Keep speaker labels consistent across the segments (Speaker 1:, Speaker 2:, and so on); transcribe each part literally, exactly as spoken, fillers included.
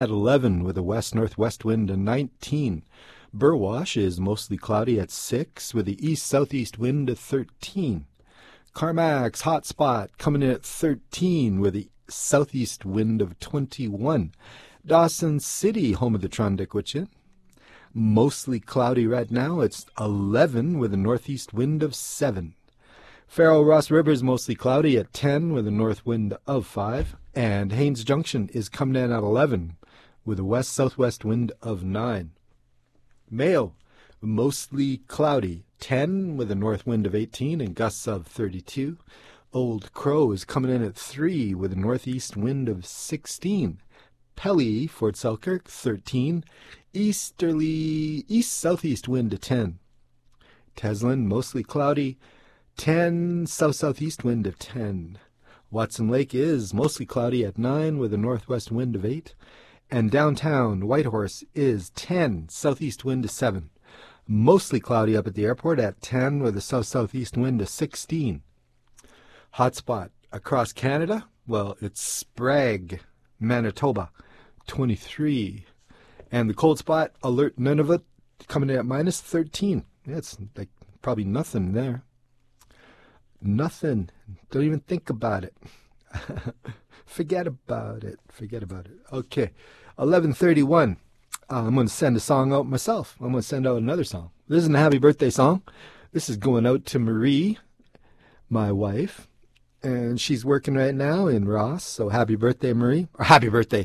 Speaker 1: at eleven with a west-northwest wind of nineteen. Burwash is mostly cloudy at six with the east-southeast wind of thirteen. Carmack's hot spot coming in at thirteen with the southeast wind of twenty-one. Dawson City, home of the Trondikwichin, mostly cloudy right now. It's eleven with a northeast wind of seven. Farrell Ross River is mostly cloudy at ten with a north wind of five. And Haines Junction is coming in at eleven with a west-southwest wind of nine. Mayo, mostly cloudy, ten with a north wind of eighteen and gusts of thirty-two. Old Crow is coming in at three with a northeast wind of sixteen. Pelly, Fort Selkirk, thirteen. Easterly, east-southeast wind of ten. Teslin, mostly cloudy, ten, south-southeast wind of ten. Watson Lake is mostly cloudy at nine with a northwest wind of eight. And downtown Whitehorse is ten, southeast wind of seven. Mostly cloudy up at the airport at ten with a south-southeast wind of sixteen. Hotspot across Canada, well, it's Sprague, Manitoba, twenty-three. And the cold spot, Alert Nunavut, coming in at minus thirteen. Yeah, it's like probably nothing there. Nothing. Don't even think about it. Forget about it. Forget about it. Okay. eleven thirty-one. Uh, I'm going to send a song out myself. I'm going to send out another song. This isn't a happy birthday song. This is going out to Marie, my wife. And she's working right now in Ross. So happy birthday, Marie. Or happy birthday.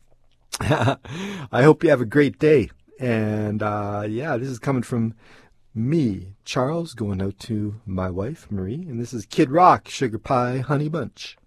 Speaker 1: I hope you have a great day. And uh, yeah, this is coming from me, Charles, going out to my wife, Marie. And this is Kid Rock, Sugar Pie, Honey Bunch.